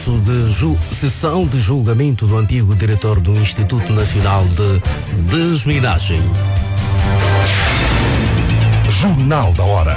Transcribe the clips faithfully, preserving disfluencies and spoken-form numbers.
De ju- sessão de julgamento do antigo diretor do Instituto Nacional de Desminagem. Jornal da Hora.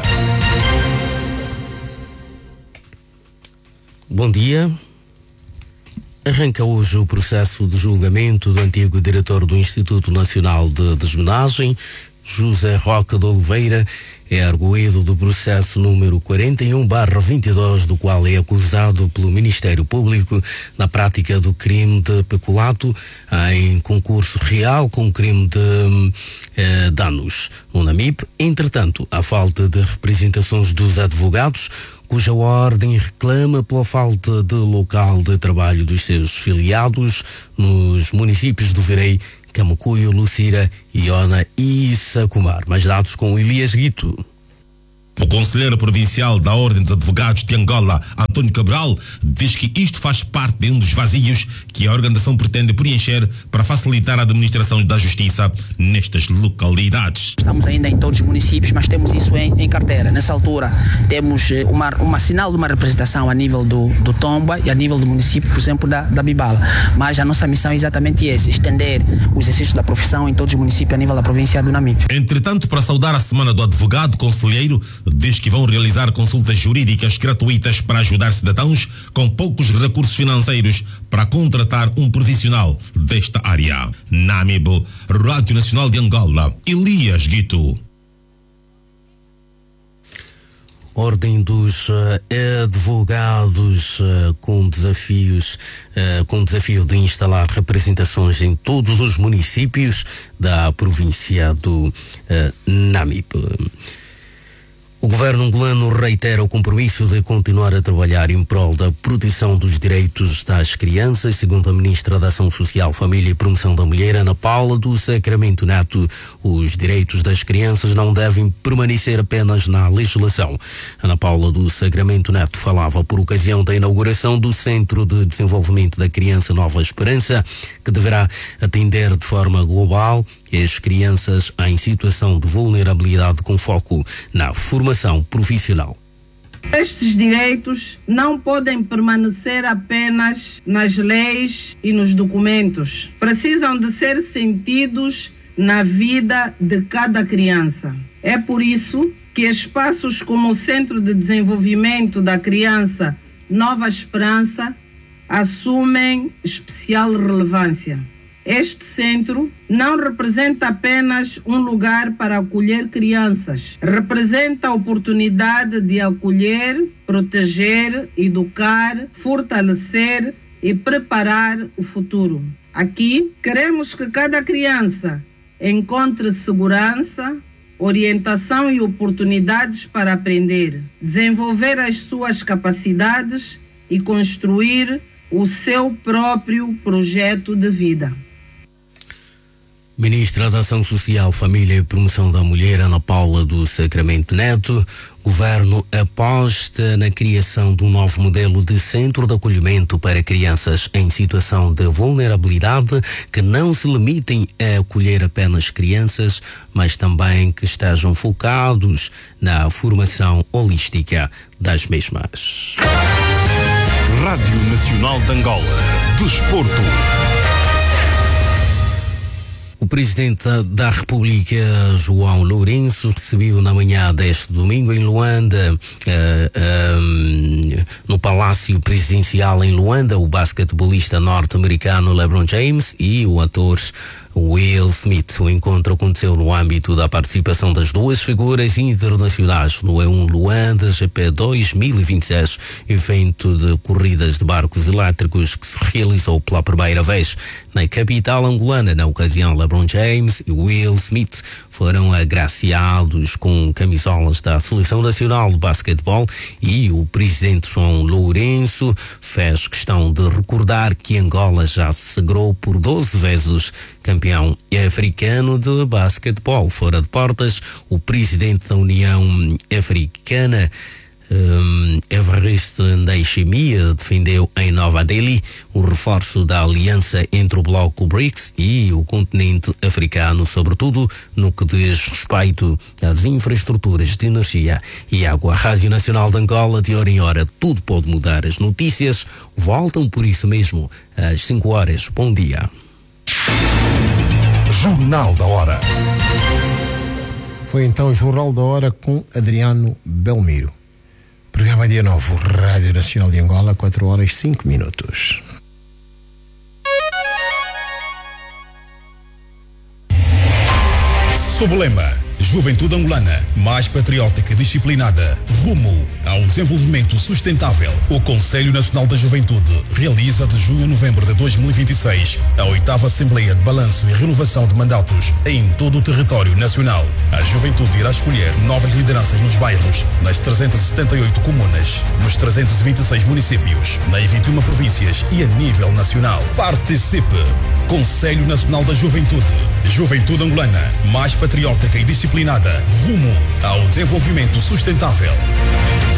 Bom dia. Arranca hoje o processo de julgamento do antigo diretor do Instituto Nacional de Desminagem. José Roque de Oliveira é arguido do processo número quarenta e um barra vinte e dois, do qual é acusado pelo Ministério Público na prática do crime de peculato em concurso real com crime de eh, danos no NAMIP. Entretanto, à falta de representações dos advogados, cuja ordem reclama pela falta de local de trabalho dos seus filiados nos municípios do Virei, Camacuio, Lucira, Iona e Sacomar. Mais dados com Elias Guito. O conselheiro provincial da Ordem dos Advogados de Angola, António Cabral, diz que isto faz parte de um dos vazios que a organização pretende preencher para facilitar a administração da justiça nestas localidades. Estamos ainda em todos os municípios, mas temos isso em, em carteira. Nessa altura temos uma, uma sinal de uma representação a nível do, do Tomba e a nível do município, por exemplo, da, da Bibala. Mas a nossa missão é exatamente essa, estender o exercício da profissão em todos os municípios a nível da província do Namibe. Entretanto, para saudar a Semana do Advogado, conselheiro diz que vão realizar consultas jurídicas gratuitas para ajudar cidadãos com poucos recursos financeiros para contratar um profissional desta área. Namibe, Rádio Nacional de Angola, Elias Guito. Ordem dos uh, advogados uh, com desafios, uh, com desafio de instalar representações em todos os municípios da província do uh, Namibe. O governo angolano reitera o compromisso de continuar a trabalhar em prol da proteção dos direitos das crianças. Segundo a ministra da Ação Social, Família e Promoção da Mulher, Ana Paula do Sacramento Neto, os direitos das crianças não devem permanecer apenas na legislação. Ana Paula do Sacramento Neto falava por ocasião da inauguração do Centro de Desenvolvimento da Criança Nova Esperança, que deverá atender de forma global as crianças em situação de vulnerabilidade, com foco na formação profissional. Estes direitos não podem permanecer apenas nas leis e nos documentos. Precisam de ser sentidos na vida de cada criança. É por isso que espaços como o Centro de Desenvolvimento da Criança Nova Esperança assumem especial relevância. Este centro não representa apenas um lugar para acolher crianças, representa a oportunidade de acolher, proteger, educar, fortalecer e preparar o futuro. Aqui, queremos que cada criança encontre segurança, orientação e oportunidades para aprender, desenvolver as suas capacidades e construir o seu próprio projeto de vida. Ministra da Ação Social, Família e Promoção da Mulher, Ana Paula do Sacramento Neto. Governo aposta na criação de um novo modelo de centro de acolhimento para crianças em situação de vulnerabilidade, que não se limitem a acolher apenas crianças, mas também que estejam focados na formação holística das mesmas. Rádio Nacional de Angola. Desporto. O presidente da República, João Lourenço, recebeu na manhã deste domingo em Luanda, uh, uh, no Palácio Presidencial em Luanda, o basquetebolista norte-americano LeBron James e o ator Will Smith. O encontro aconteceu no âmbito da participação das duas figuras internacionais no E um Luanda G P dois mil e vinte e seis, evento de corridas de barcos elétricos que se realizou pela primeira vez na capital angolana. Na ocasião, LeBron James e Will Smith foram agraciados com camisolas da Seleção Nacional de Basquetebol e o presidente João Lourenço fez questão de recordar que Angola já se sagrou por doze vezes campeão africano de basquetebol. Fora de portas, o presidente da União Africana Um, Evariste Ndayishimiye defendeu em Nova Delhi o reforço da aliança entre o bloco BRICS e o continente africano, sobretudo no que diz respeito às infraestruturas de energia e água. A Rádio Nacional de Angola, de hora em hora, tudo pode mudar. As notícias voltam por isso mesmo às cinco horas. Bom dia. Jornal da Hora. Foi então o Jornal da Hora com Adriano Belmiro. Programa dia nove, Rádio Nacional de Angola, quatro horas e cinco minutos. Sob o lema Juventude Angolana, mais patriótica e disciplinada, rumo a um desenvolvimento sustentável, o Conselho Nacional da Juventude realiza de junho a novembro de dois mil e vinte e seis a oitava Assembleia de Balanço e Renovação de Mandatos em todo o território nacional. A juventude irá escolher novas lideranças nos bairros, nas trezentas e setenta e oito comunas, nos trezentos e vinte e seis municípios, nas vinte e uma províncias e a nível nacional. Participe! Conselho Nacional da Juventude. Juventude Angolana, mais patriótica e disciplinada, rumo ao desenvolvimento sustentável.